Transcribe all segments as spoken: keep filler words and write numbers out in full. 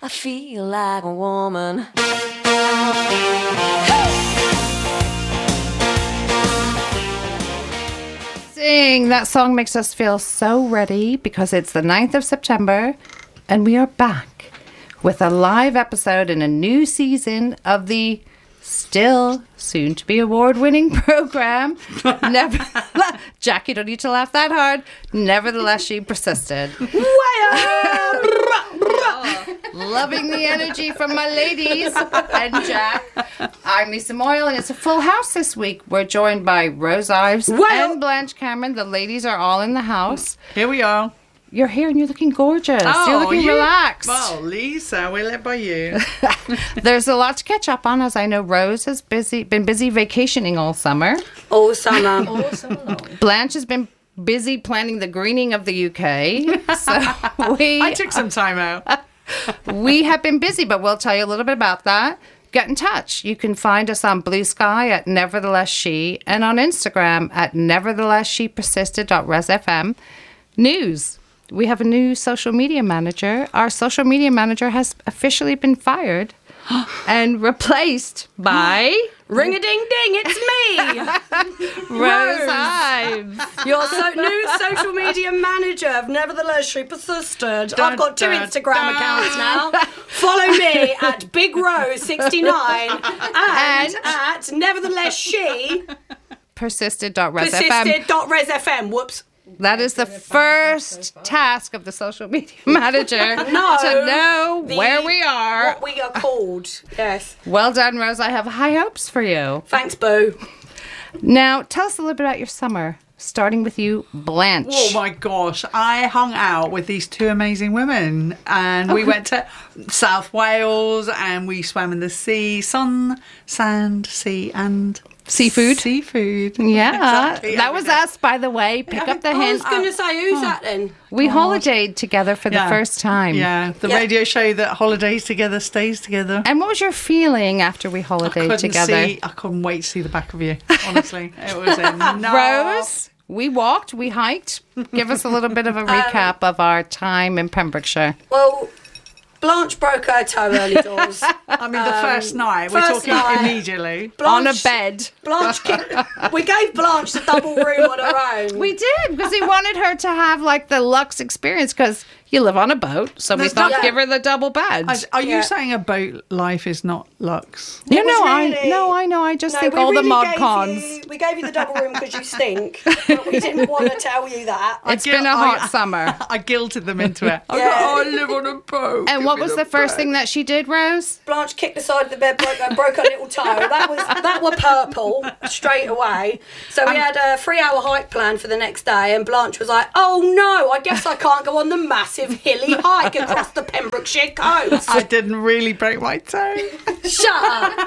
I feel like a woman. Sing! That song makes us feel so ready because it's the ninth of September and we are back with a live episode in a new season of the still soon-to-be award-winning program. Never, Jack, you don't need to laugh that hard. Nevertheless, she persisted. Loving the energy from my ladies and Jack. I'm Lisa Moyle, and it's a full house this week. We're joined by Rose Ives Well. and Blanche Cameron. The ladies are all in the house. Here we are. You're here and you're looking gorgeous. you're looking you- relaxed. Well, Lisa, we're led by you. There's a lot to catch up on, as I know Rose has busy been busy vacationing all summer. All summer. Blanche has been busy planning the greening of the U K. So we I took some time out. we have been busy, but we'll tell you a little bit about that. Get in touch. You can find us on Blue Sky at Nevertheless She and on Instagram at nevertheless she persisted dot res f m. News. We have a new social media manager. Our social media manager has officially been fired and replaced by Ring-a-ding-ding, it's me! Rose Ives. Your so- new social media manager of Nevertheless She Persisted. Dun, I've got two dun, Instagram dun. accounts now. Follow me at Big Rose sixty-nine and, And- at Nevertheless She persisted dot res f m. Persisted.res F M. Whoops. That is the first task of the social media manager No. to know The- where we are. What we are called. Yes. Well done, Rose. I have high hopes for you. Thanks, Boo. Now, tell us a little bit about your summer, starting with you, Blanche. Oh my gosh, I hung out with these two amazing women and we went to South Wales and we swam in the sea, sun, sand, sea and Seafood. Seafood. Yeah, Exactly. that was us, by the way. Pick up the I hint. was going to say, who's that then? We holidayed together for the Yeah. first time. Yeah, the Yeah. radio show that holidays together stays together. And what was your feeling after we I holidayed couldn't together? see. I couldn't wait to see the back of you. Honestly, it was a no. Rose, we walked, we hiked. Give us a little bit of a recap of our time in Pembrokeshire. Well, Blanche broke her toe early doors. I mean, the first night. We're first talking night. immediately. On a Blanche- bed. Blanche kicked, we gave Blanche the double room on her own. We did, because we wanted her to have like the luxe experience, because you live on a boat, so we There's thought not- give her the double bed. Are- Are you Yeah. saying a boat life is not luxe? You It know, was I really- no, I know. I just No, think we all the really mod gave cons. you- we gave you the double room because you stink, but we didn't want to tell you that. It's guilt- been a hot I- summer. I guilted them into it. I Yeah. was like, oh, I live on a boat. And Give what me was the first thing that she did, Rose? Blanche kicked the side of the bed, broke, uh, broke her little toe. That was that were purple straight away. So we had a three-hour hike planned for the next day, and Blanche was like, "Oh no, I guess I can't go on the massive hilly hike across the Pembrokeshire coast." I didn't really break my toe. Shut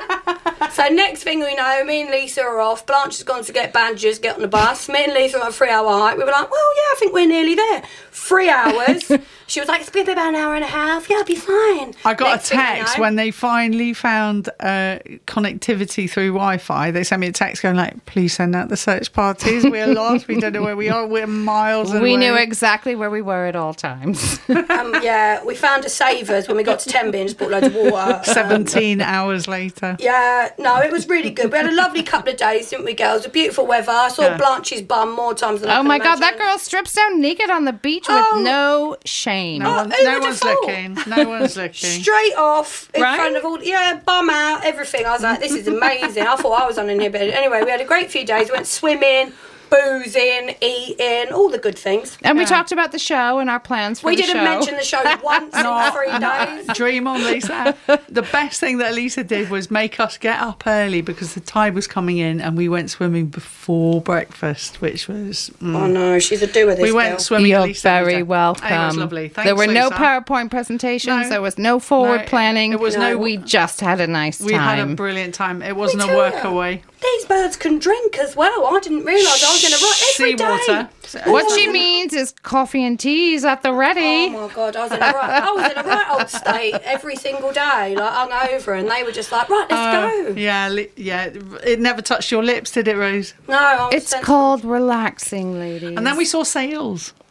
up. So next thing we know, me and Lisa are off. Blanche has gone to get bandages, get on the bus. Me and Lisa are on a three-hour hike. We were like, well, yeah, I think we're nearly there. Three hours. She was like, it's been about an hour and a half. Yeah, I'll be fine. I got Next a thing we text know- when they finally found uh, connectivity through Wi-Fi. They sent me a text going like, please send out the search parties. We're lost. We don't know where we are. We're miles away. We knew exactly where we were at all times. Um, yeah, we found a Savers when we got to Tenby and just bought loads of water. Um, seventeen hours later. Yeah, no, it was really good. We had a lovely couple of days, didn't we, girls? A beautiful weather. I saw Yeah. Blanche's bum more times than I Oh can my God, that imagine. girl strips down naked on the beach with Oh. no shame. No, one, who no would one's have thought? looking. No one's looking. Straight off in Right? front of all, yeah, bum out, everything. I was like, this is amazing. I thought I was on in here, but anyway, we had a great few days. We went swimming, boozing, eating, all the good things. And we Yeah. talked about the show and our plans for We the didn't show. mention the show once in three days. Dream on, Lisa. The best thing that Lisa did was make us get up early because the tide was coming in and we went swimming before breakfast, which was... mm. Oh no, she's a doer, this We went girl. swimming. You're Lisa every very day. welcome. It was lovely. Thanks, there were no Lisa. PowerPoint presentations. No. There was no forward No, planning. it was no- We just had a nice We time. had a brilliant time. It wasn't a tell work ya. away. These birds can drink as well. I didn't realise I was in a right every day. Seawater. What she means is coffee and teas at the ready. Oh my god, I was in a right, I was in a right old state every single day, like hungover, and they were just like, right, let's Uh, go. yeah, li- yeah. It never touched your lips, did it, Rose? No, I was It's sensible. called relaxing, ladies. And then we saw sails.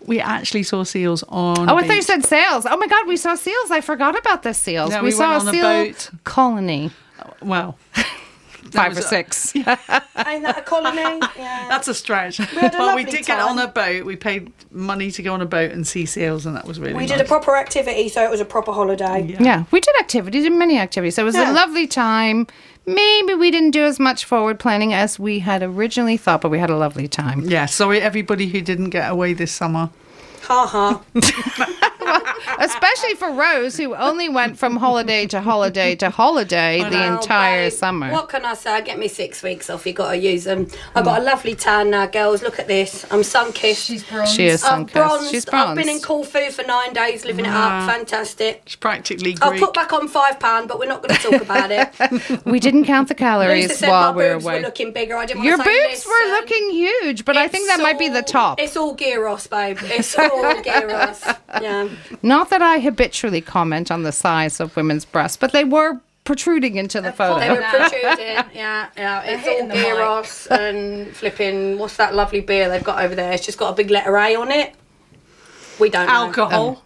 we actually saw seals on. Oh, a I thought you beach. said sails. Oh my God, we saw seals. I forgot about the seals. Yeah, we, we saw went a on a seal boat. colony. Well, Five was or a- six. Ain't that a colony? Yeah. that's a stretch. had a But we lovely did get time. on a boat. We paid money to go on a boat and see seals, and that was really We nice. did a proper activity, so it was a proper holiday. Yeah. Yeah, we did activities, did many activities. So it was Yeah. a lovely time. Maybe we didn't do as much forward planning as we had originally thought, but we had a lovely time. Yeah, sorry everybody who didn't get away this summer. Ha ha. Especially for Rose, who only went from holiday to holiday to holiday the Well, entire babe, summer. What can I say? I get me six weeks off. You got to use them. I've got a lovely tan now, girls. Look at this. I'm sun kissed. She's bronze. She is I'm sun-kissed. bronzed. She's I've been in bronze. Corfu for nine days, living it up. Fantastic. It's practically I've Greek. put back on five pound, but we're not going to talk about it. We didn't count the Lisa calories said while my we were boobs away. were looking bigger. I didn't Your want to say, boobs were listen, looking huge, but I think that it's might be the all- top. It's all gyros, babe. It's all gyros. Yeah. Not that I habitually comment on the size of women's breasts, but they were protruding into the They photo. were protruding. Yeah, yeah. It's all hitting the mic. gyros and flipping. What's that lovely beer they've got over there? It's just got a big letter A on it. We don't know. Alcohol.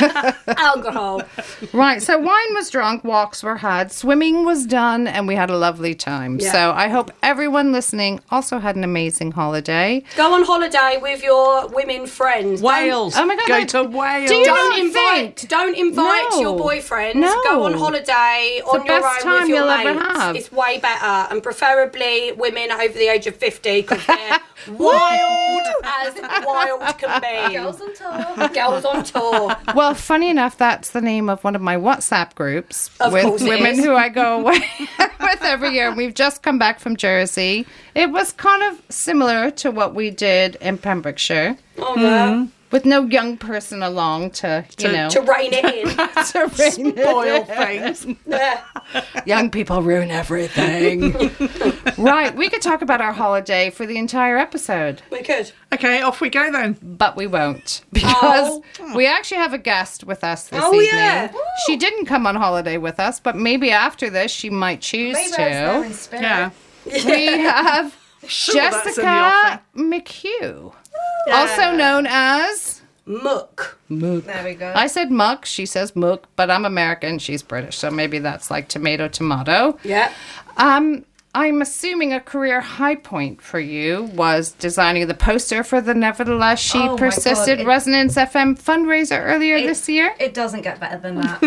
Alcohol. Right, so wine was drunk, walks were had, swimming was done, and we had a lovely time. Yeah. So I hope everyone listening also had an amazing holiday. Go on holiday with your women friends. Wales. Oh my God, Go no. to Wales. Do you Don't not invite. think- Don't invite No. your boyfriends. No. Go on holiday on the your best own with time your you'll ever mates. have. It's way better, and preferably women over the age of fifty because they're wild as wild can be. Girls on tour. Girls on tour. Well, funny enough, that's the name of one of my WhatsApp groups Of with course it women is. who I go away with every year. We've just come back from Jersey. It was kind of similar to what we did in Pembrokeshire, Oh yeah. with no young person along to, you To- know, To rein it in. to rein it Spoil in. things. Yeah. Young people ruin everything. Right, we could talk about our holiday for the entire episode, We could. Okay, off we go then. but we won't because we actually have a guest with us this Oh, evening. yeah. She didn't come on holiday with us, but maybe after this she might choose Maybe I was there in to. spirit. Yeah. We have Sure, that's in the Jessica McHugh, also known as Muck. There we go. I said Muck, she says Mook, but I'm American, she's British, so maybe that's like tomato tomato. Yeah. Um, I'm assuming a career high point for you was designing the poster for the Nevertheless She Oh my Persisted God, it- Resonance F M fundraiser earlier It- this year. It doesn't get better than that.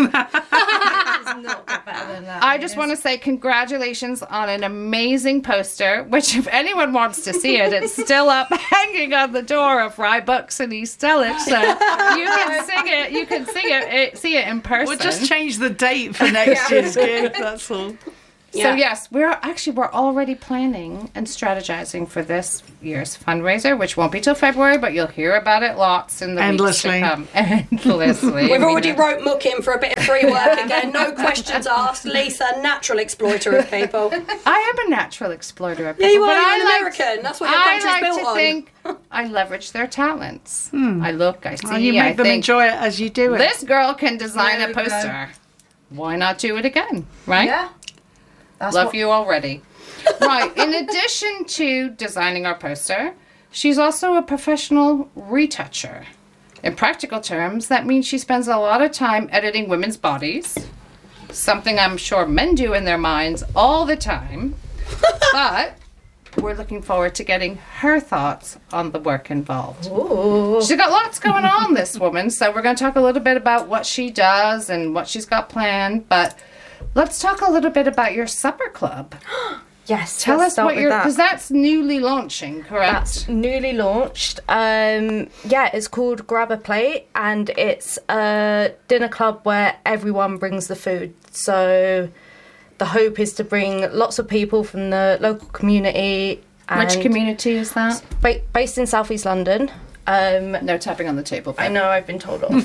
it does not get better than that. I just want to say congratulations on an amazing poster, which if anyone wants to see it, it's still up hanging on the door of Rye Books in East Dulwich. So you can sing it, you can sing it, it see it in person. We'll just change the date for next year's gig, that's all. So Yeah. yes, we're actually we're already planning and strategizing for this year's fundraiser, which won't be till February, but you'll hear about it lots in the Endlessly. weeks to come. Endlessly. We've We already know. wrote Muck in for a bit of free work again. No questions asked. Lisa, natural exploiter of people. I am a natural exploiter of Yeah, people, you but are. I You're an like- American. That's what your I country's like built to on. think I leverage their talents. I look, I see, Well, you I make them think enjoy it as you do it. this girl can design There a we go. poster. Why not do it again, right? Yeah. That's Love what, you already. Right. In addition to designing our poster, she's also a professional retoucher. In practical terms, that means she spends a lot of time editing women's bodies, something I'm sure men do in their minds all the time. But we're looking forward to getting her thoughts on the work involved. Ooh. She's got lots going on, this woman, so we're going to talk a little bit about what she does and what she's got planned, but let's talk a little bit about your supper club. Yes. Tell let's us start what with you're, that. because that's newly launching, correct? That's newly launched. Um, yeah, it's called Grab a Plate, and it's a dinner club where everyone brings the food. So the hope is to bring lots of people from the local community. And Which community is that? ba- based in South East London. Um, No tapping on the table. I know I've been told off.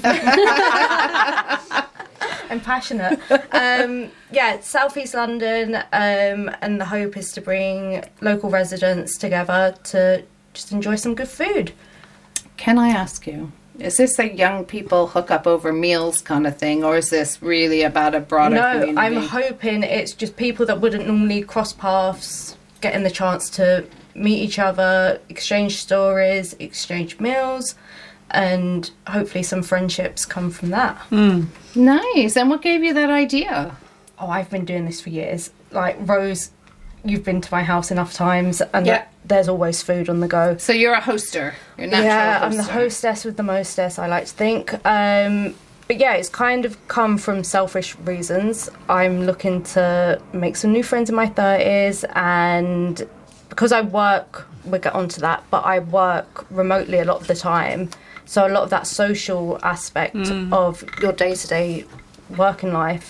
I'm passionate. Um, yeah, South East London, um, and the hope is to bring local residents together to just enjoy some good food. Can I ask you, is this a young people hook up over meals kind of thing, or is this really about a broader No, community? I'm hoping it's just people that wouldn't normally cross paths getting the chance to meet each other, exchange stories, exchange meals. and hopefully some friendships come from that. Nice. And what gave you that idea? Oh, I've been doing this for years. Like, Rose, you've been to my house enough times, and Yeah. there's always food on the go. So you're a hoster. You're a natural Yeah, I'm the hoster. hostess with the mostess, I like to think. Um, but yeah, it's kind of come from selfish reasons. I'm looking to make some new friends in my thirties, and because I work, we'll get onto that, but I work remotely a lot of the time. So a lot of that social aspect of your day-to-day working life,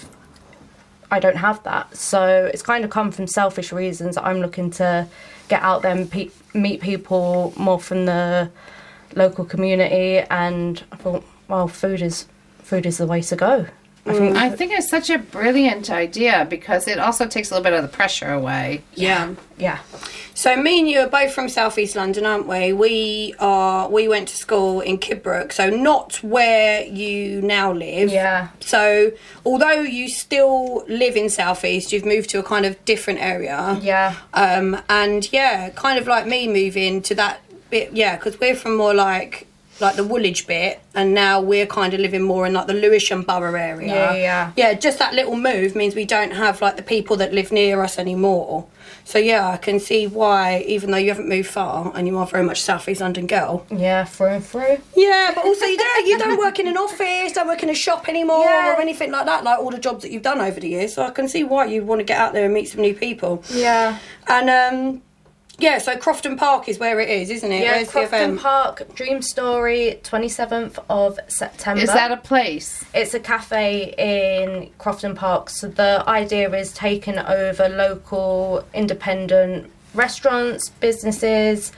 I don't have that. So it's kind of come from selfish reasons. I'm looking to get out there and pe- meet people more from the local community, and I thought, well, food is food is the way to go. I think I think it's such a brilliant idea because it also takes a little bit of the pressure away. Yeah. yeah. So me and you are both from South East London, aren't we? We are. We went to school in Kidbrooke, so not where you now live. Yeah. So although you still live in South East, you've moved to a kind of different area. Yeah. Um. And yeah, kind of like me moving to that bit. Yeah, because we're from more like like the Woolwich bit, and now we're kind of living more in like the Lewisham Borough area. Yeah, yeah. Yeah, just that little move means we don't have like the people that live near us anymore. So yeah, I can see why, even though you haven't moved far and you are very much South East London girl. Yeah, through and through. Yeah, but also you don't you don't work in an office, don't work in a shop anymore Yeah. or anything like that, like all the jobs that you've done over the years. So I can see why you want to get out there and meet some new people. Yeah. And um yeah, so Crofton Park is where it is, isn't it? Yeah, Where's the Crofton event? Park, Dream Story, twenty-seventh of September. Is that a place? It's a cafe in Crofton Park. So the idea is taking over local independent restaurants, businesses,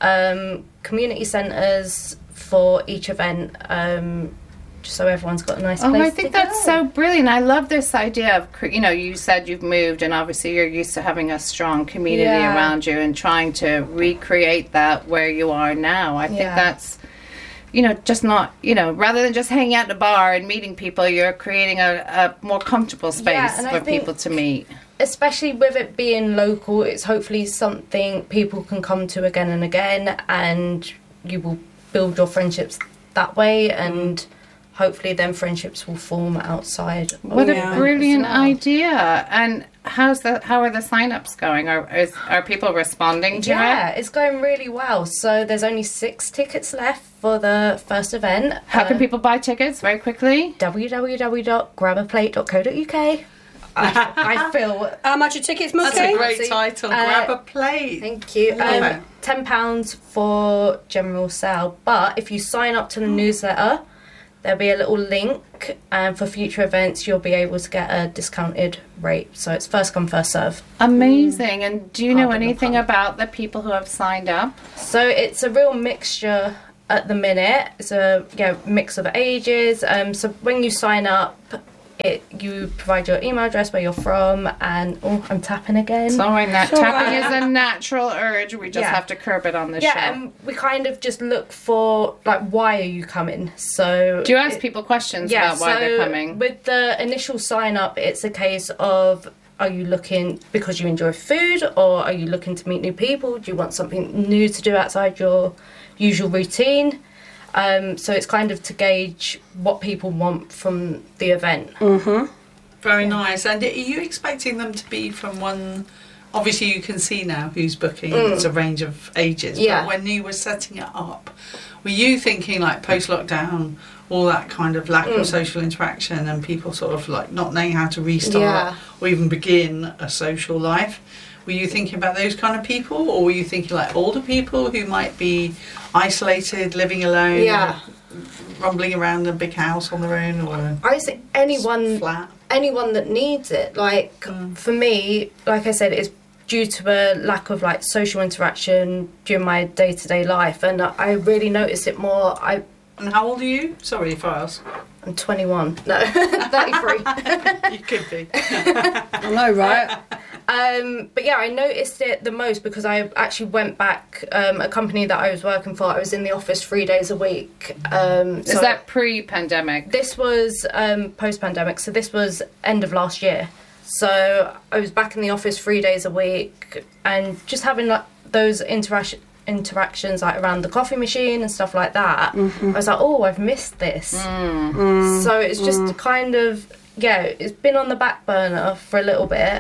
um, community centres for each event, um, just so everyone's got a nice Oh, place I think to that's go. so brilliant. I love this idea of, cre- you know, you said you've moved and obviously you're used to having a strong community Yeah. around you and trying to recreate that where you are now. I think Yeah. that's, you know, just not, you know, rather than just hanging out in a bar and meeting people, you're creating a, a more comfortable space Yeah, and I for think- people to meet. Especially with it being local, it's hopefully something people can come to again and again, and you will build your friendships that way, and hopefully then friendships will form outside. of What the a event as brilliant well. idea! And how's the how are the sign-ups going? Are is, are people responding to Yeah, it? it's going really well. So there's only six tickets left for the first event. How can Uh, people buy tickets very quickly? w w w dot grab a plate dot co dot u k. I, I feel. How much are tickets, That's Mookie? a great See, title. uh, Grab a plate. Thank you. Love it. Um, ten pounds for general sale, but if you sign up to the newsletter, there'll be a little link, and for future events, you'll be able to get a discounted rate. So it's first come, first serve. Amazing. And do you know Pardon the anything pun. about the people who have signed up? So it's a real mixture at the minute. It's a yeah mix of ages. Um, so when you sign up, it you provide your email address, where you're from, and oh, I'm tapping again. So I that all tapping right. is a natural urge. We just Yeah. have to curb it on the yeah, show. and we kind of just look for like, why are you coming? So Do you ask it- people questions yeah, about why so they're coming? With the initial sign up, it's a case of, are you looking because you enjoy food, or are you looking to meet new people? Do you want something new to do outside your usual routine? Um, so it's kind of to gauge what people want from the event. Very nice. And are you expecting them to be from one? Obviously, you can see now who's booking. It's a range of ages. Yeah. But when you were setting it up, were you thinking like post lockdown, all that kind of lack of social interaction and people sort of like not knowing how to restart Yeah. or even begin a social life? Were you thinking about those kind of people, or were you thinking like older people who might be isolated, living alone, Yeah. rumbling around a big house on their own, or I think anyone, flat? anyone that needs it. Like for me, like I said, it's due to a lack of like social interaction during my day to day life, and I really notice it more. I And how old are you? Sorry if I ask. I'm twenty-one. No, thirty-three. You could be. I know, right? Um, but yeah, I noticed it the most because I actually went back. Um, a company that I was working for, I was in the office three days a week. Um, Is so that pre-pandemic? this was um, post-pandemic, so this was end of last year. So I was back in the office three days a week, and just having like those interaction interactions like around the coffee machine and stuff like that, Mm-hmm. I was like, oh, I've missed this. Mm. So it's just kind of, yeah, it's been on the back burner for a little bit.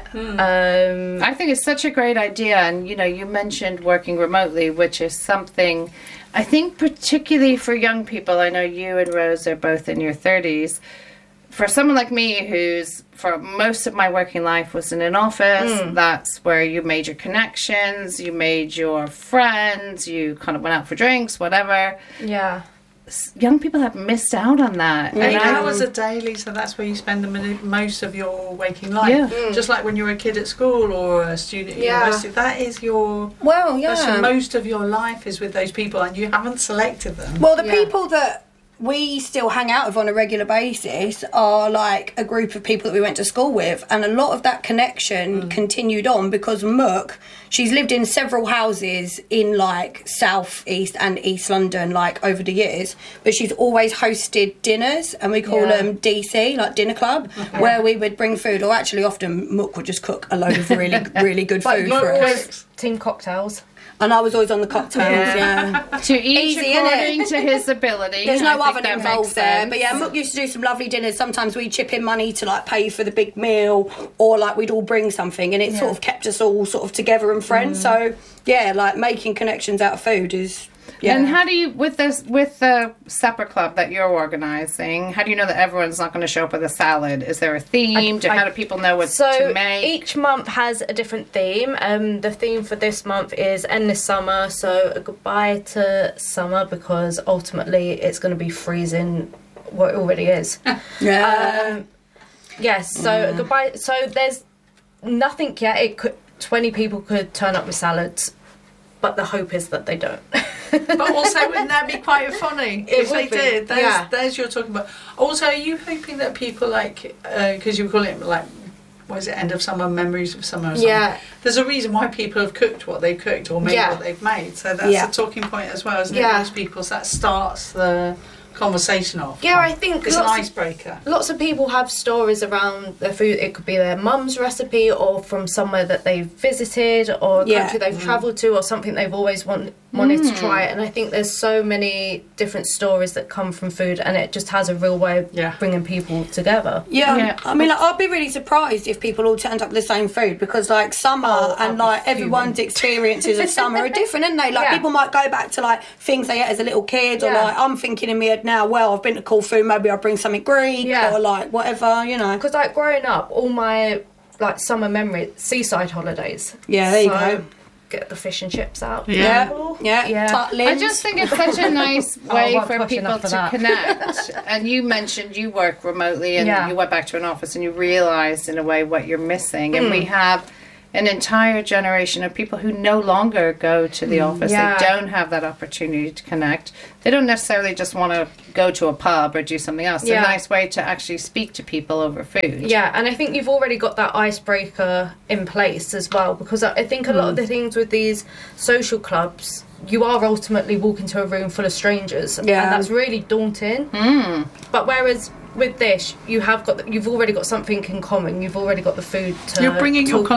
Um, I think it's such a great idea. And, you know, you mentioned working remotely, which is something I think particularly for young people. I know you and Rose are both in your thirties. For someone like me who's, for most of my working life, was in an office, that's where you made your connections, you made your friends, you kind of went out for drinks, whatever. yeah. Young people have missed out on that. Eight And I- hours a daily, so that's where you spend the minute, most of your waking life. Yeah. Just like when you're a kid at school or a student at Yeah. university, that is your. Well, That's yeah. your, most of your life is with those people, and you haven't selected them. Well, the Yeah. people that we still hang out with on a regular basis are like a group of people that we went to school with, and a lot of that connection continued on because Mook, she's lived in several houses in like South East and East London like over the years, but she's always hosted dinners, and we call Yeah. them D C, like dinner club, where we would bring food, or actually often Mook would just cook a load of really really good But food you're for us. always team cocktails. And I was always on the cocktails, yeah. to each Easy, according to his ability. There's I no think oven that involved makes there. sense. But yeah, Mook used to do some lovely dinners. Sometimes we'd chip in money to like pay for the big meal, or like we'd all bring something, and it sort of kept us all sort of together and friends. So yeah, like making connections out of food is yeah. And how do you, with this, with the supper club that you're organising, how do you know that everyone's not going to show up with a salad? Is there a theme? Do, I- how do people know what So to make? each month has a different theme. Um, the theme for this month is Endless Summer, so a goodbye to summer, because ultimately it's going to be freezing. What it already is. yeah. Um, yes. So goodbye. So there's nothing yet. It could twenty people could turn up with salads, but the hope is that they don't. But also, wouldn't that be quite funny if they would be, did? There's, yeah. there's you're talking about. Also, are you hoping that people like, because you were calling it like, what is it, end of summer, memories of summer or something? Yeah. There's a reason why people have cooked what they've cooked or made Yeah. what they've made. So that's Yeah. a talking point as well, isn't Yeah. it? Most people, so that starts the conversation off. Yeah, I think It's an lots of- icebreaker. Lots of people have stories around their food. It could be their mum's recipe, or from somewhere that they've visited, or a Yeah. country they've travelled to, or something they've always want, wanted to try. And I think there's so many different stories that come from food, and it just has a real way of Yeah. bringing people together. Yeah. Yeah. I mean, like, I'd be really surprised if people all turned up with the same food, because, like, summer Oh, I'd and be like fuming. everyone's experiences of summer are different, aren't they? Like, Yeah. people might go back to like things they ate as a little kid, or Yeah. like I'm thinking in my head now, well, I've been to Corfu, maybe I'll bring something Greek, Yeah. or like whatever, you know. Because like growing up, all my like summer memories, seaside holidays. Yeah, there you So, go. Get the fish and chips out. Yeah. Yeah, yeah. Yeah. Tutlins. I just think it's such a nice Oh, way I'm for pushing people up for to that. connect. And you mentioned you work remotely, and Yeah. you went back to an office, and you realised in a way what you're missing. And Mm. we have an entire generation of people who no longer go to the office. Yeah. They don't have that opportunity to connect. They don't necessarily just want to go to a pub or do something else. It's Yeah. a nice way to actually speak to people over food. Yeah, and I think you've already got that icebreaker in place as well, because I I think a lot of the things with these social clubs, you are ultimately walking to a room full of strangers, Yeah. and that's really daunting. But whereas with this, you have got, you've already got something in common. You've already got the food to. You're bringing your talk